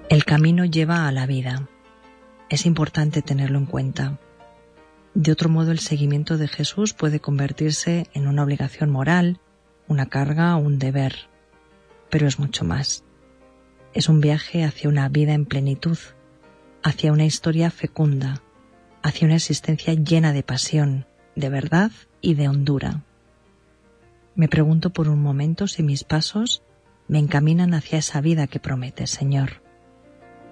El camino lleva a la vida. Es importante tenerlo en cuenta. De otro modo, el seguimiento de Jesús puede convertirse en una obligación moral, una carga o un deber. Pero es mucho más. Es un viaje hacia una vida en plenitud, hacia una historia fecunda, hacia una existencia llena de pasión, de verdad y de hondura. Me pregunto por un momento si mis pasos me encaminan hacia esa vida que prometes, Señor.